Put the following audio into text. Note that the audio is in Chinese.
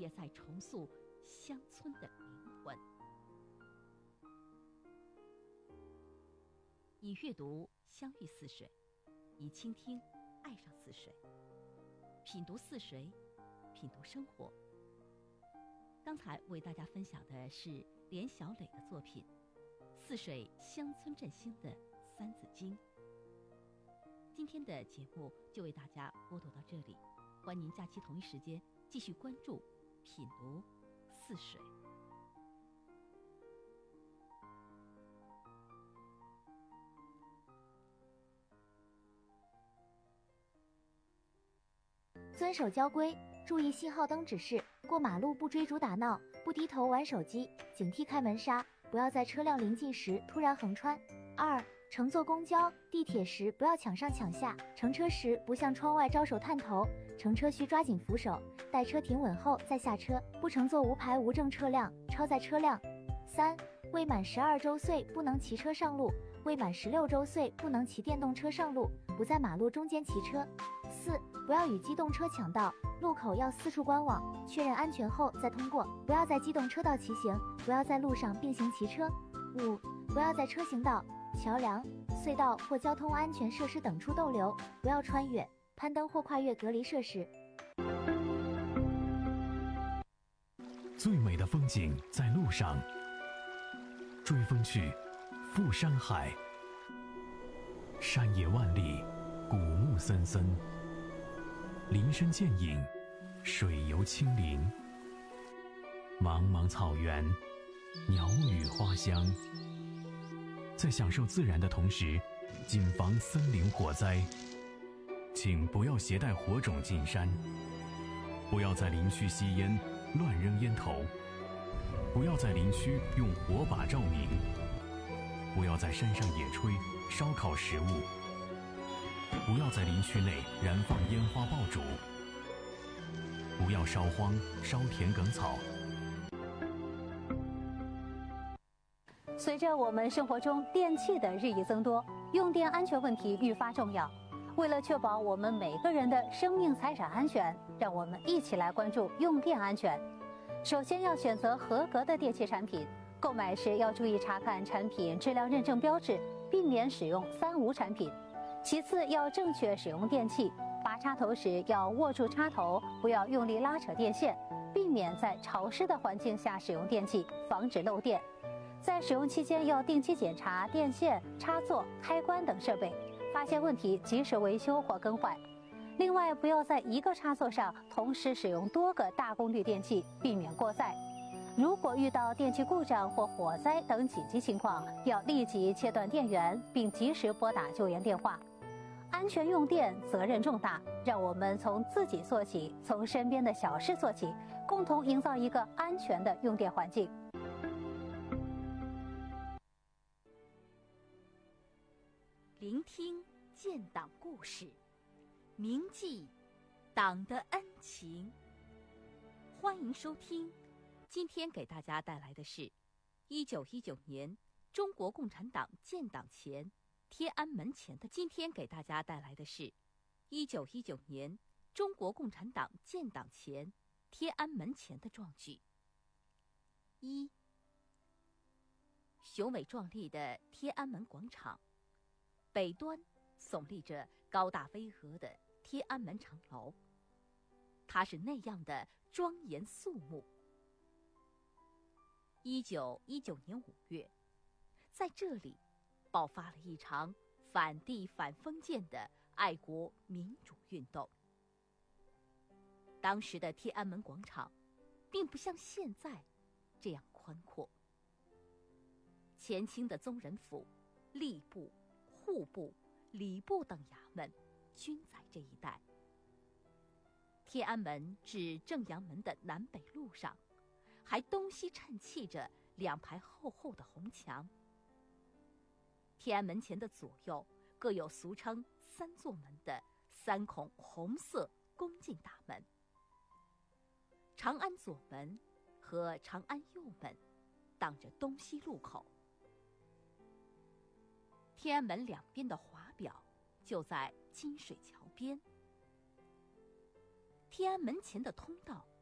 也在重塑乡村的灵魂。以阅读相遇泗水，以倾听爱上泗水，品读泗水，品读生活。刚才为大家分享的是连小磊的作品《泗水乡村振兴的三字经》。今天的节目就为大家播读到这里，欢迎您假期同一时间继续关注品读泗水。 遵守交规，注意信号灯指示，过马路不追逐打闹，不低头玩手机，警惕开门杀，不要在车辆临近时突然横穿。2. 乘坐公交、地铁时不要抢上抢下，乘车时不向窗外招手探头，乘车需抓紧扶手，待车停稳后再下车，不乘坐无牌无证车辆，超载车辆。3. 未满12周岁不能骑车上路，未满16周岁不能骑电动车上路，不在马路中间骑车。4. 不要与机动车抢道，路口要四处观望，确认安全后再通过，不要在机动车道骑行，不要在路上并行骑车。5. 不要在车行道、桥梁、隧道或交通安全设施等处逗留，不要穿越、攀登或跨越隔离设施。 最美的风景在路上，追风去，赴山海，山野万里，古木森森，林深见影，水游清灵，茫茫草原，鸟语花香。在享受自然的同时，谨防森林火灾。请不要携带火种进山，不要在林区吸烟乱扔烟头，不要在林区用火把照明，不要在山上野炊烧烤食物，不要在林区内燃放烟花爆竹，不要烧荒烧田埂草。 随着我们生活中电器的日益增多，用电安全问题愈发重要。为了确保我们每个人的生命财产安全，让我们一起来关注用电安全。首先要选择合格的电器产品，购买时要注意查看产品质量认证标志，避免使用3无产品。其次要正确使用电器，拔插头时要握住插头，不要用力拉扯电线，避免在潮湿的环境下使用电器，防止漏电。在使用期间要定期检查电线、插座、开关等设备，发现问题及时维修或更换。另外，不要在一个插座上同时使用多个大功率电器，避免过载。如果遇到电器故障或火灾等紧急情况，要立即切断电源，并及时拨打救援电话。安全用电责任重大，让我们从自己做起，从身边的小事做起，共同营造一个安全的用电环境。 聆听建党故事，铭记党的恩情。欢迎收听，今天给大家带来的是1919年中国共产党建党前天安门前的。今天给大家带来的是1919年中国共产党建党前天安门前的壮举。1. 雄伟壮丽的天安门广场，北端耸立着高大巍峨的天安门长楼，它是那样的庄严肃穆。1919年5月，在这里爆发了一场反帝反封建的爱国民主运动。当时的天安门广场并不像现在这样宽阔，前清的宗人府、吏部、户部、礼部等衙门均在这一带。天安门至正阳门的南北路上，还东西衬砌着2排厚厚的红墙。天安门前的左右各有俗称3座门的3孔红色恭敬大门，长安左门和长安右门挡着东西路口。天安门两边的华表就在金水桥边。天安门前的通道